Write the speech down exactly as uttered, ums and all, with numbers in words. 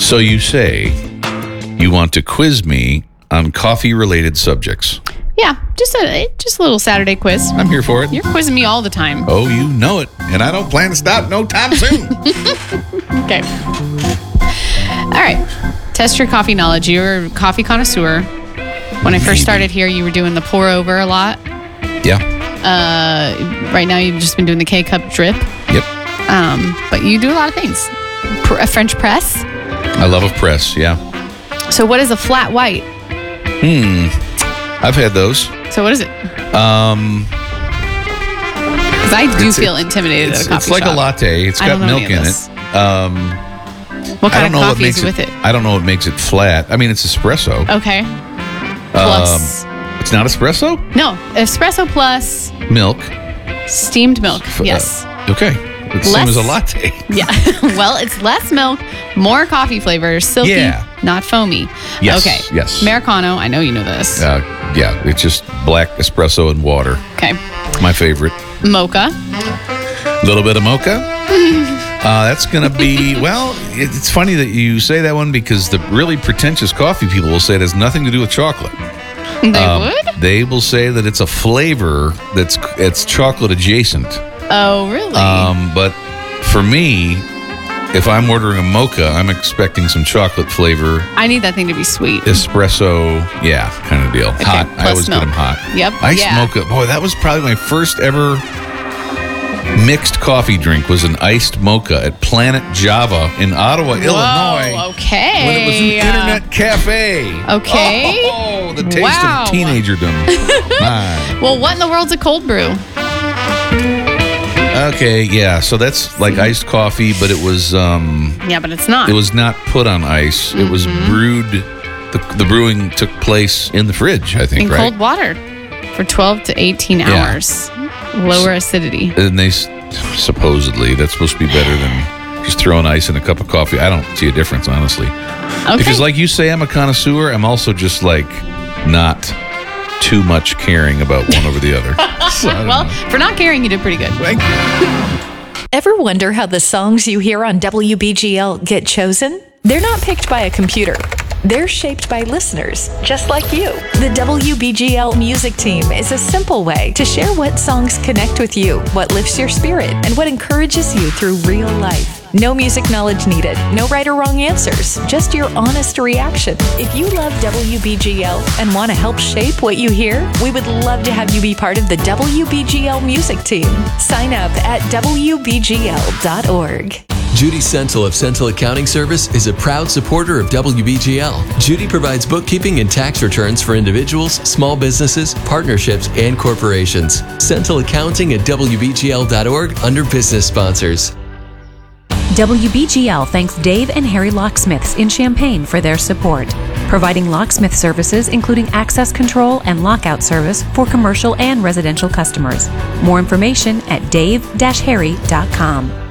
So you say you want to quiz me on coffee-related subjects. Yeah, just a just a little Saturday quiz. I'm here for it. You're quizzing me all the time. Oh, you know it. And I don't plan to stop no time soon. Okay. All right. Test your coffee knowledge. You're a coffee connoisseur. When I first Maybe. started here, you were doing the pour over a lot. Yeah. Uh, right now, you've just been doing the K-cup drip. Yep. Um, but you do a lot of things. Pr- a French press. I love a press, yeah. So what is a flat white? Hmm. I've had those. So what is it? Um, Because I do it's- feel it's- intimidated It's, at a coffee it's like shop. a latte. It's I got don't know milk any of in this. it. Um, What I kind don't of know what coffee makes is with it? I don't know what makes it flat. I mean, it's espresso. Okay. Plus. Um, it's not espresso? No, espresso plus Milk. steamed milk. F- uh, Yes. okay. It's the same Less- as a latte. Yeah. Well, it's less milk, more coffee flavor, silky, Yeah. not foamy. Yes, Okay. yes. Americano. I know you know this. Uh, yeah, it's just black espresso and water. Okay. My favorite. Mocha. A little bit of mocha. Uh, that's going to be, well, it- it's funny that you say that one because the really pretentious coffee people will say it has nothing to do with chocolate. They Um, would? They will say that it's a flavor that's it's chocolate adjacent. Oh, really? Um, but for me, if I'm ordering a mocha, I'm expecting some chocolate flavor, I need that thing to be sweet. espresso, yeah, kind of deal. Hot. I plus always milk. get them hot. Yep. Iced yeah. mocha. Boy, that was probably my first ever mixed coffee drink was an iced mocha at Planet Java in Ottawa, Illinois. Whoa, okay. When it was an internet cafe. Okay. Oh, the taste Wow. of teenagerdom. My. Well, what in the world's a cold brew? Okay, yeah. So that's like iced coffee, but it was um Yeah, but it's not. it was not put on ice. It was Mm-hmm. brewed. The, the brewing took place in the fridge, I think, in right? cold water for twelve to eighteen Yeah. hours. Lower acidity. And they s- supposedly that's supposed to be better than just throwing ice in a cup of coffee. I don't see a difference, honestly. Okay. Because, like you say, I'm a connoisseur. I'm also just like not too much caring about one over the other. So, I don't well, know. for not caring, you did pretty good. Ever wonder how the songs you hear on W B G L get chosen? They're not picked by a computer. They're shaped by listeners, just like you. The W B G L music team is a simple way to share what songs connect with you, what lifts your spirit, and what encourages you through real life. No music knowledge needed, no right or wrong answers, just your honest reaction. If you love W B G L and want to help shape what you hear, we would love to have you be part of the W B G L music team. Sign up at W B G L dot org. Judy Sentil of Sentil Accounting Service is a proud supporter of W B G L. Judy provides bookkeeping and tax returns for individuals, small businesses, partnerships, and corporations. Sentil Accounting at W B G L dot org under business sponsors. W B G L thanks Dave and Harry Locksmiths in Champaign for their support, providing locksmith services including access control and lockout service for commercial and residential customers. More information at dave dash harry dot com.